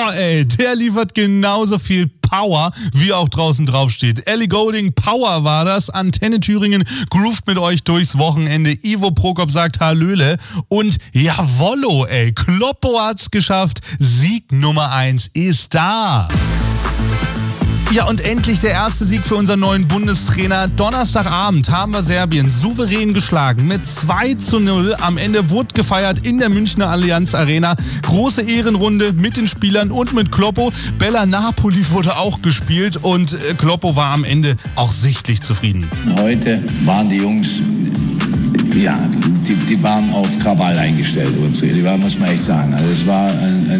Boah, ey, der liefert genauso viel Power, wie auch draußen drauf steht. Ellie Goulding, Power war das. Antenne Thüringen groovt mit euch durchs Wochenende. Ivo Prokop sagt Hallöle. Und jawollo, ey, Kloppo hat's geschafft. Sieg Nummer 1 ist da. Ja, und endlich der erste Sieg für unseren neuen Bundestrainer. Donnerstagabend haben wir Serbien souverän geschlagen mit 2:0. Am Ende wurde gefeiert in der Münchner Allianz Arena. Große Ehrenrunde mit den Spielern und mit Kloppo. Bella Napoli wurde auch gespielt und Kloppo war am Ende auch sichtlich zufrieden. Heute waren die Jungs, ja, die waren auf Krawall eingestellt. Die waren, muss man echt sagen. Also es war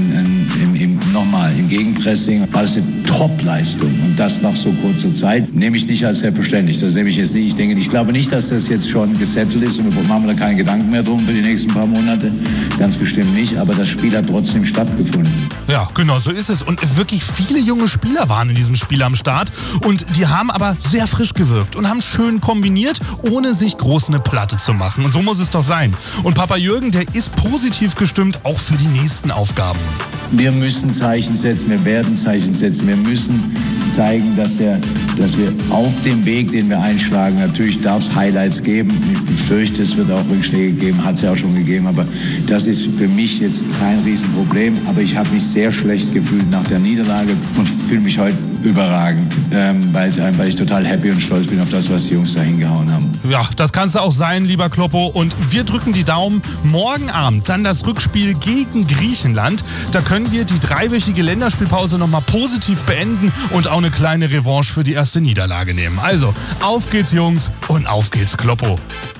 im Gegenpressing war es eine Top-Leistung. Und das nach so kurzer Zeit nehme ich nicht als selbstverständlich. Das nehme ich jetzt nicht. Ich glaube nicht, dass das jetzt schon gesettelt ist und wir machen da keine Gedanken mehr drum für die nächsten paar Monate. Ganz bestimmt nicht. Aber das Spiel hat trotzdem stattgefunden. Ja, genau, so ist es. Und wirklich viele junge Spieler waren in diesem Spiel am Start. Und die haben aber sehr frisch gewirkt und haben schön kombiniert, ohne sich groß eine Platte zu machen. Und so muss es doch sein. Und Papa Jürgen, der ist positiv gestimmt, auch für die nächsten Aufgaben. Wir müssen Zeichen setzen, wir werden Zeichen setzen. Wir müssen zeigen, dass wir auf dem Weg, den wir einschlagen, natürlich darf es Highlights geben. Ich befürchte, es wird auch Rückschläge geben, hat es ja auch schon gegeben. Aber das ist für mich jetzt kein Riesenproblem. Aber ich habe mich sehr schlecht gefühlt nach der Niederlage und fühle mich heute überragend, weil ich total happy und stolz bin auf das, was die Jungs da hingehauen haben. Ja, das kannst du auch sein, lieber Kloppo. Und wir drücken die Daumen. Morgen Abend dann das Rückspiel gegen Griechenland. Da können wir die 3-wöchige Länderspielpause nochmal positiv beenden und auch eine kleine Revanche für die erste Niederlage nehmen. Also, auf geht's, Jungs, und auf geht's, Kloppo.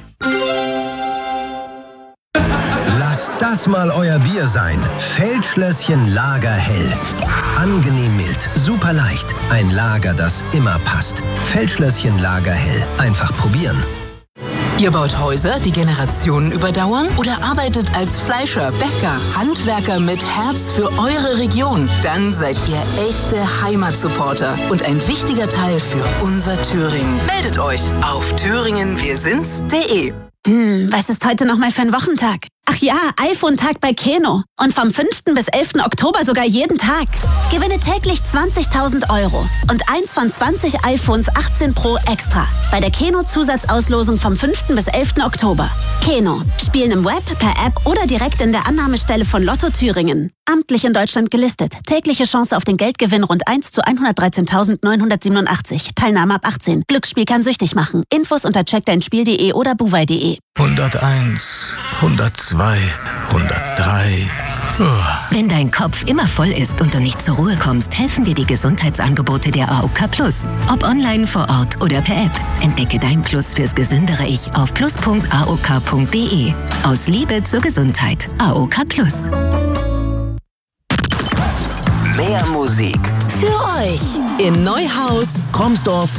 Lasst das mal euer Bier sein. Feldschlösschen Lagerhell. Angenehm mild, super leicht. Ein Lager, das immer passt. Feldschlösschen Lagerhell. Einfach probieren. Ihr baut Häuser, die Generationen überdauern? Oder arbeitet als Fleischer, Bäcker, Handwerker mit Herz für eure Region? Dann seid ihr echte Heimatsupporter und ein wichtiger Teil für unser Thüringen. Meldet euch auf thüringenwirsinds.de. Was ist heute nochmal für ein Wochentag? Ach ja, iPhone-Tag bei Keno. Und vom 5. bis 11. Oktober sogar jeden Tag. Gewinne täglich 20.000 € und eins von 20 iPhones 18 Pro extra. Bei der Keno-Zusatzauslosung vom 5. bis 11. Oktober. Keno. Spielen im Web, per App oder direkt in der Annahmestelle von Lotto Thüringen. Amtlich in Deutschland gelistet. Tägliche Chance auf den Geldgewinn rund 1 zu 113.987. Teilnahme ab 18. Glücksspiel kann süchtig machen. Infos unter checkdeinspiel.de oder buwei.de. 101, 102, 103. Wenn dein Kopf immer voll ist und du nicht zur Ruhe kommst, helfen dir die Gesundheitsangebote der AOK Plus. Ob online, vor Ort oder per App. Entdecke dein Plus fürs gesündere Ich auf plus.aok.de. Aus Liebe zur Gesundheit. AOK Plus. Mehr Musik Für euch in Neuhaus, Kromsdorf,